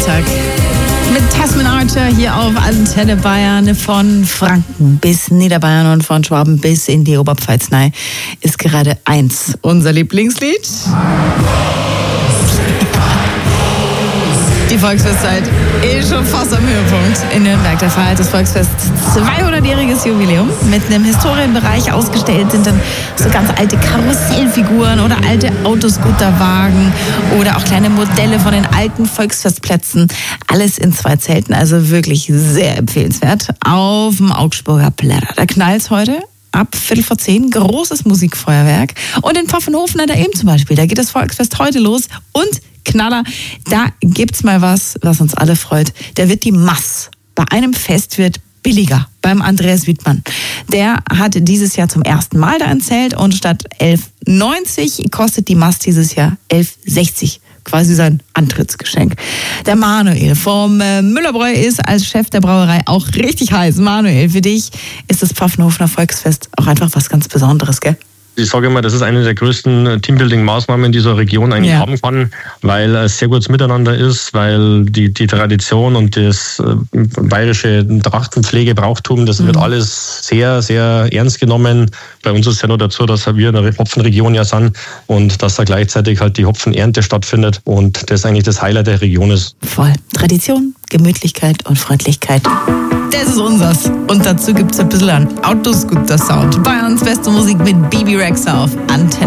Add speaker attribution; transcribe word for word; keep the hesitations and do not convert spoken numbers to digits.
Speaker 1: Freitag. Mit Tasman Archer hier auf Antenne Bayern, von Franken bis Niederbayern und von Schwaben bis in die Oberpfalz. Nein, ist gerade eins unser Lieblingslied. Die Volksfestzeit ist schon fast am Höhepunkt in Nürnberg. Da feiert das Volksfest zweihundertjähriges Jubiläum. Mit einem Historienbereich ausgestellt sind dann so ganz alte Karussellfiguren oder alte Autoscooterwagen oder auch kleine Modelle von den alten Volksfestplätzen. Alles in zwei Zelten, also wirklich sehr empfehlenswert. Auf dem Augsburger Plärrer. Da knallt's heute ab Viertel vor zehn, großes Musikfeuerwerk. Und in Pfaffenhofen an der Ilm zum Beispiel, da geht das Volksfest heute los. Und Knaller, da gibt's mal was, was uns alle freut. Da wird die Mass bei einem Fest wird billiger, beim Andreas Wittmann. Der hat dieses Jahr zum ersten Mal da ein Zelt und statt elf neunzig kostet die Mass dieses Jahr elf sechzig. Quasi sein Antrittsgeschenk. Der Manuel vom Müllerbräu ist als Chef der Brauerei auch richtig heiß. Manuel, für dich ist das Pfaffenhofener Volksfest auch einfach was ganz Besonderes, gell?
Speaker 2: Ich sage immer, das ist eine der größten Teambuilding-Maßnahmen, die so eine Region eigentlich ja. haben kann, weil es sehr gutes Miteinander ist, weil die, die Tradition und das bayerische Trachtenpflege, Brauchtum, das mhm. wird alles sehr, sehr ernst genommen. Bei uns ist ja nur dazu, dass wir in der Hopfenregion ja sind und dass da gleichzeitig halt die Hopfenernte stattfindet und das eigentlich das Highlight der Region ist.
Speaker 1: Voll. Tradition, Gemütlichkeit und Freundlichkeit. Das ist unsers. Und dazu gibt es ein bisschen einen Autoscooter-Sound. Bayerns beste Musik mit Bibi Rexha auf Antenne.